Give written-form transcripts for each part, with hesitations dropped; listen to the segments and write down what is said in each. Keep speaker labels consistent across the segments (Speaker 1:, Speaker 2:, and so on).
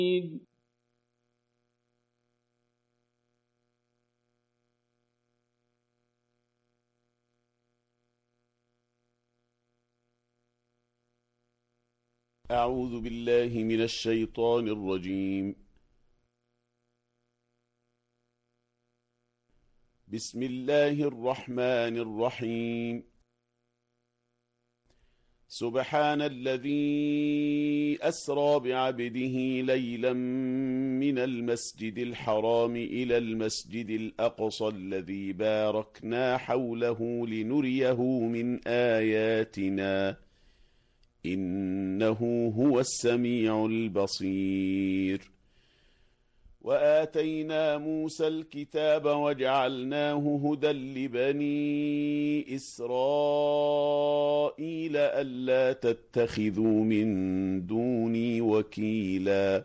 Speaker 1: أعوذ بالله من الشيطان الرجيم. بسم الله الرحمن الرحيم. سبحان الذي أسرى بعبده ليلا من المسجد الحرام إلى المسجد الأقصى الذي باركنا حوله لنريه من آياتنا إنه هو السميع البصير. وآتينا موسى الكتاب وجعلناه هدى لبني إسرائيل ألا تتخذوا من دوني وكيلا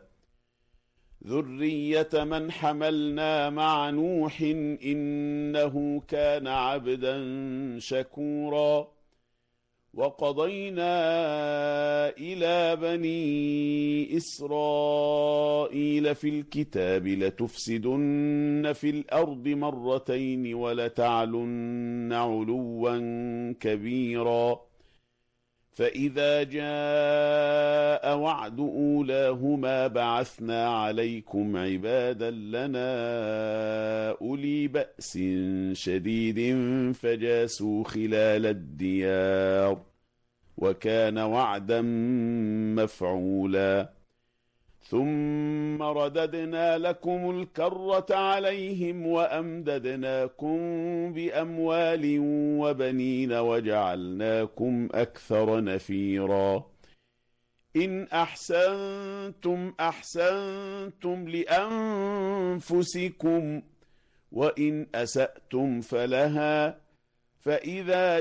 Speaker 1: ذرية من حملنا مع نوح إنه كان عبدا شكورا. وقضينا إلى بني إسرائيل في الكتاب لتفسدن في الأرض مرتين ولتعلن علوا كبيرا. فإذا جاء وعد أولاهما بعثنا عليكم عبادا لنا أولي بأس شديد فجاسوا خلال الديار وكان وعدا مفعولا. ثم رددنا لكم الكرة عليهم وأمددناكم بأموال وبنين وجعلناكم أكثر نفيرا. إن أحسنتم أحسنتم لأنفسكم وإن أسأتم فلها. فإذا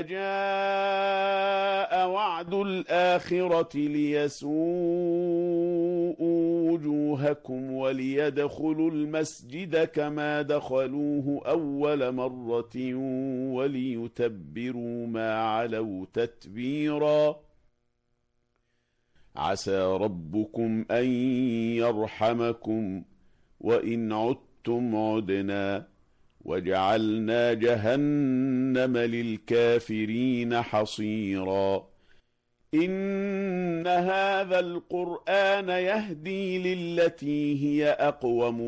Speaker 1: جاء وعد الآخرة ليسوءوا وجوهكم وليدخلوا المسجد كما دخلوه أول مرة وليتبروا ما علوا تتبيرا. عسى ربكم أن يرحمكم وإن عدتم عدنا وجعلنا جهنم للكافرين حصيرا. إن هذا القرآن يهدي للتي هي أقوم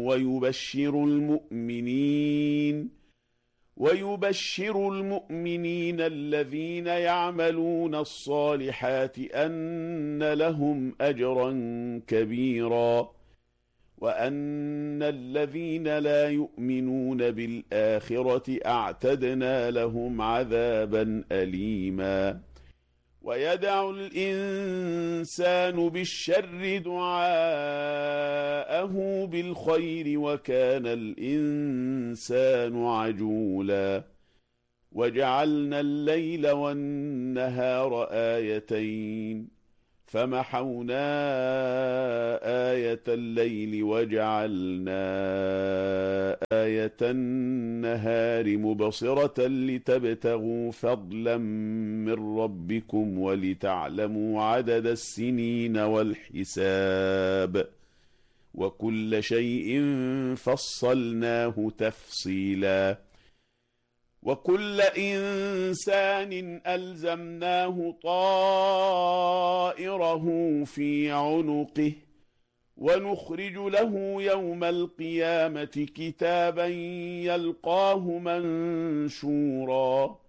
Speaker 1: ويبشر المؤمنين الذين يعملون الصالحات أن لهم أجرا كبيرا وأن الذين لا يؤمنون بالآخرة أعتدنا لهم عذابا أليما. ويدع الإنسان بالشر دعاءه بالخير وكان الإنسان عجولا. وجعلنا الليل والنهار آيتين فمحونا آية الليل وجعلنا آية النهار مبصرة لتبتغوا فضلا من ربكم ولتعلموا عدد السنين والحساب وكل شيء فصلناه تفصيلا. وكل إنسان ألزمناه طائره في عنقه ونخرج له يوم القيامة كتابا يلقاه منشورا.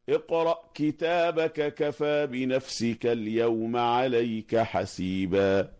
Speaker 1: اقرأ كتابك كفى بنفسك اليوم عليك حسيبا.